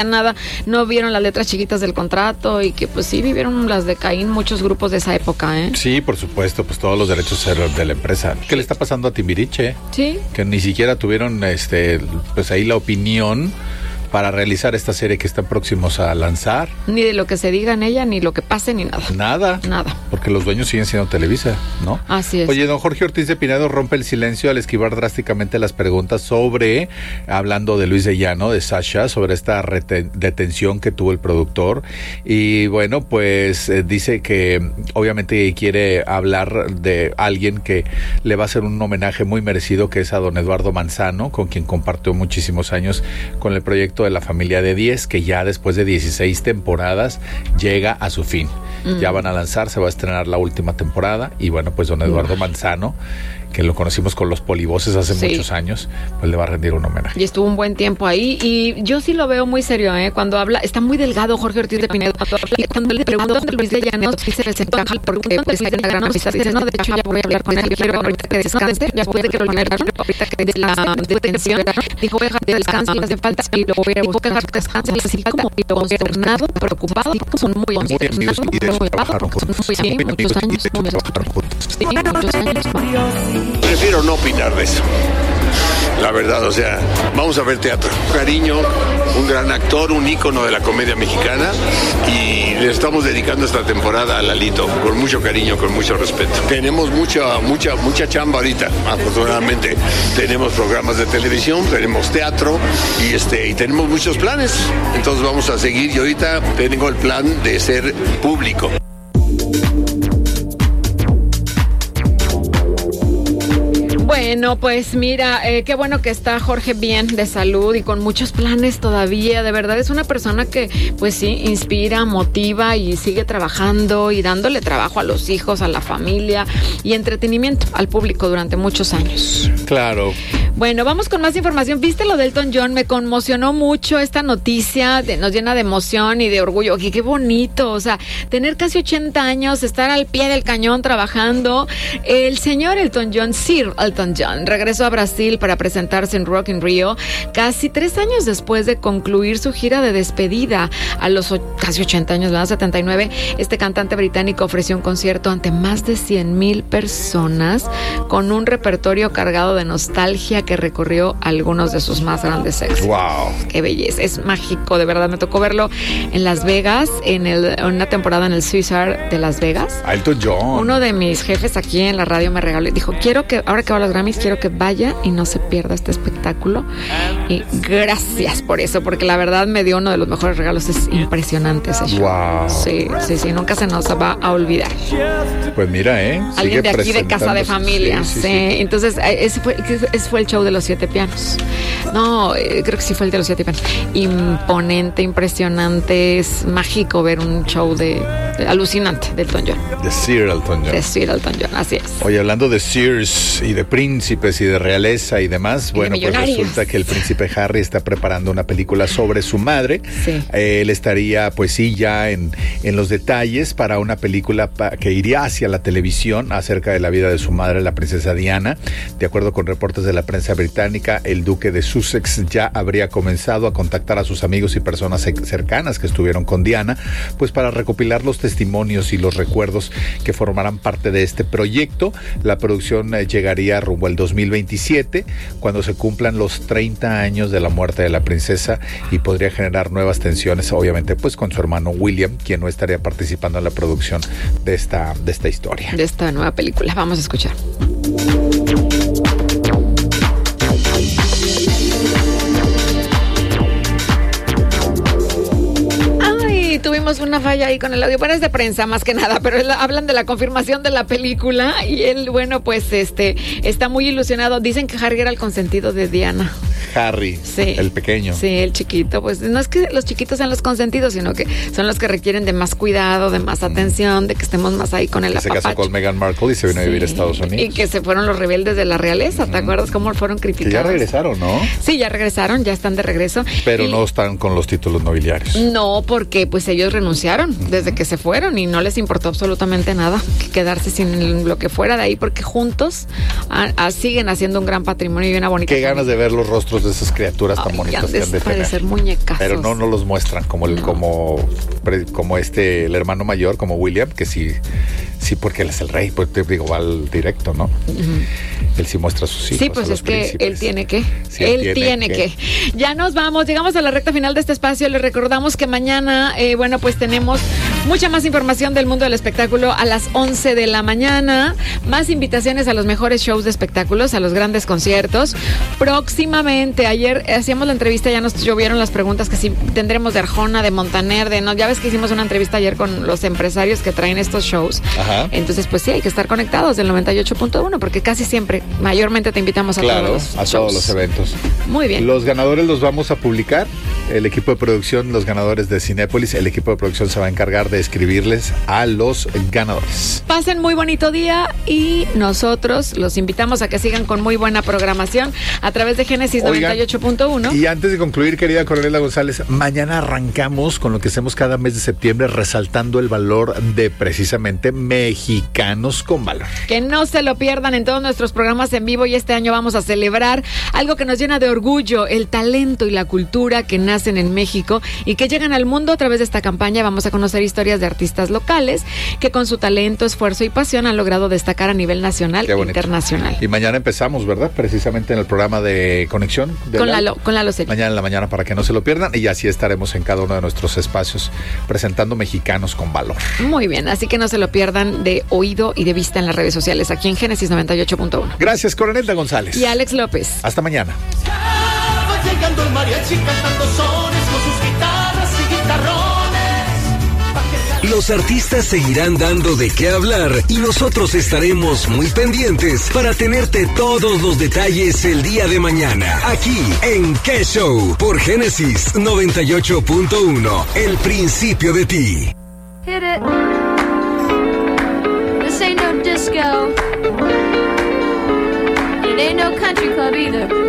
nada, no vieron las letras chiquitas del contrato y que pues sí vivieron las de Caín muchos grupos de esa época, ¿eh? Sí, por supuesto, pues todos los derechos de la empresa. ¿Qué le está pasando a Timbiriche? Sí. Que ni siquiera tuvieron pues ahí la opinión para realizar esta serie que están próximos a lanzar. Ni de lo que se diga en ella, ni lo que pase, ni nada. Nada. Porque los dueños siguen siendo Televisa, ¿no? Así es. Oye, don Jorge Ortiz de Pinedo rompe el silencio al esquivar drásticamente las preguntas hablando de Luis de Llano, de Sasha, sobre esta detención que tuvo el productor. Y bueno, pues dice que obviamente quiere hablar de alguien que le va a hacer un homenaje muy merecido, que es a don Eduardo Manzano, con quien compartió muchísimos años con el proyecto de La Familia de 10, que ya después de 16 temporadas llega a su fin. Ya van a lanzar, se va a estrenar la última temporada y bueno, pues don Eduardo Manzano, que lo conocimos con los Polivoces hace muchos años, pues le va a rendir un homenaje. Y estuvo un buen tiempo ahí y yo sí lo veo muy serio, cuando habla, está muy delgado Jorge Ortiz de Pinedo, y cuando le preguntan de Luis de Llano, sí se desencaja porque pues tiene una gran amistad, dice, no, de hecho ya voy a hablar con él, quiero ahorita que descanse, ya puede que lo liberaron, ahorita que de la detención, dijo, voy a dejar de descanso, le hace falta, y lo voy a buscar que descanse, así como consternado, preocupado, son muy consternados, muy preocupados, muchos años, muchos años. Prefiero no opinar de eso. La verdad, o sea, vamos a ver teatro. Cariño, un gran actor, un ícono de la comedia mexicana y le estamos dedicando esta temporada a Lalito con mucho cariño, con mucho respeto. Tenemos mucha chamba ahorita, afortunadamente. Tenemos programas de televisión, tenemos teatro y tenemos muchos planes. Entonces vamos a seguir y ahorita tengo el plan de ser público. Bueno, pues mira, qué bueno que está Jorge bien de salud y con muchos planes todavía. De verdad es una persona que pues sí, inspira, motiva y sigue trabajando y dándole trabajo a los hijos, a la familia y entretenimiento al público durante muchos años. Claro. Bueno, vamos con más información. ¿Viste lo de Elton John? Me conmocionó mucho esta noticia, nos llena de emoción y de orgullo. Qué bonito, o sea, tener casi 80 años, estar al pie del cañón trabajando. El señor Elton John, Sir Elton John, regresó a Brasil para presentarse en Rock in Rio casi 3 años después de concluir su gira de despedida. A los casi 80 años, ¿verdad? 79, este cantante británico ofreció un concierto ante más de 100,000 personas con un repertorio cargado de nostalgia que recorrió algunos de sus más grandes éxitos. ¡Wow! ¡Qué belleza! Es mágico, de verdad. Me tocó verlo en Las Vegas, en una temporada en el Caesars de Las Vegas. Elton John. Uno de mis jefes aquí en la radio me regaló y dijo, ahora que va a los Grammys, quiero que vaya y no se pierda este espectáculo. Y gracias por eso, porque la verdad me dio uno de los mejores regalos. Es impresionante ese show. ¡Wow! Sí, nunca se nos va a olvidar. Pues mira, alguien de aquí de Casa de Familia. Sí. Entonces, ese fue el show de los 7 pianos. No, creo que sí fue el de los 7 pianos. Imponente, impresionante, es mágico ver un show alucinante de Elton John. De Sir Elton John. De Sir Elton John, así es. Oye, hablando de Sears y de príncipes y de realeza y demás, bueno, pues resulta que el príncipe Harry está preparando una película sobre su madre. Sí. Él estaría, pues sí, ya en los detalles para una película que iría hacia la televisión acerca de la vida de su madre, la princesa Diana. De acuerdo con reportes de la prensa británica, el duque de Sussex ya habría comenzado a contactar a sus amigos y personas cercanas que estuvieron con Diana, pues para recopilar los testimonios y los recuerdos que formarán parte de este proyecto. La producción llegaría rumbo al 2027, cuando se cumplan los 30 años de la muerte de la princesa, y podría generar nuevas tensiones, obviamente, pues con su hermano William, quien no estaría participando en la producción de esta historia. De esta nueva película. Vamos a escuchar. Tuvimos una falla ahí con el audio, bueno, es de prensa más que nada, pero hablan de la confirmación de la película y él, bueno, pues está muy ilusionado. Dicen que Harry era el consentido de Diana. Harry, sí, el pequeño. Sí, el chiquito, pues no es que los chiquitos sean los consentidos, sino que son los que requieren de más cuidado, de más atención, de que estemos más ahí con el apapacho. Se casó con Meghan Markle y se vino a vivir a Estados Unidos. Y que se fueron los rebeldes de la realeza, ¿te acuerdas cómo fueron criticados? Que ya regresaron, ¿no? Sí, ya regresaron, ya están de regreso. Pero no están con los títulos nobiliarios. No, porque pues ellos renunciaron desde que se fueron y no les importó absolutamente nada que quedarse sin lo que fuera de ahí, porque juntos siguen haciendo un gran patrimonio y una bonita Qué ganas de ver los rostros fotos de esas criaturas tan bonitas que han de parecer muñecazos. Pero no los muestran como el el hermano mayor, como William, que sí, porque él es el rey, pues te digo, va al directo, ¿no? Él sí muestra a sus hijos. Sí, pues es que príncipes. él tiene que. Sí, él tiene que. Ya nos vamos, llegamos a la recta final de este espacio. Les recordamos que mañana, pues tenemos mucha más información del mundo del espectáculo a las 11 de la mañana. Más invitaciones a los mejores shows de espectáculos, a los grandes conciertos. Próximamente, ayer hacíamos la entrevista, ya nos llovieron las preguntas que sí tendremos de Arjona, de Montaner, ya ves que hicimos una entrevista ayer con los empresarios que traen estos shows. Ajá. Entonces, pues sí, hay que estar conectados del 98.1 porque casi siempre, mayormente te invitamos a todos los shows. Todos los eventos. Muy bien. Los ganadores los vamos a publicar. El equipo de producción, los ganadores de Cinépolis, el equipo de producción se va a encargar de escribirles a los ganadores. Pasen muy bonito día y nosotros los invitamos a que sigan con muy buena programación a través de Génesis 98.1. Y antes de concluir, querida Cornelia González, mañana arrancamos con lo que hacemos cada mes de septiembre, resaltando el valor de precisamente Mexicanos con Valor. Que no se lo pierdan en todos nuestros programas en vivo, y este año vamos a celebrar algo que nos llena de orgullo, el talento y la cultura que nacen en México y que llegan al mundo a través de esta campaña. Vamos a conocer historias de artistas locales que con su talento, esfuerzo y pasión han logrado destacar a nivel nacional e internacional. Y mañana empezamos, ¿verdad? Precisamente en el programa de Conexión. Con Lalo Celis. Mañana en la mañana para que no se lo pierdan, y así estaremos en cada uno de nuestros espacios presentando Mexicanos con Valor. Muy bien, así que no se lo pierdan de oído y de vista en las redes sociales aquí en Génesis 98.1. Gracias, Cornelia González. Y Alex López. Hasta mañana. Llegando el mariachi cantando sones con sus guitarras y guitarrones. Los artistas seguirán dando de qué hablar y nosotros estaremos muy pendientes para tenerte todos los detalles el día de mañana, aquí en ¿Qué Show? Por Génesis 98.1, el principio de ti. Hit it. This ain't no disco. It ain't no country club either.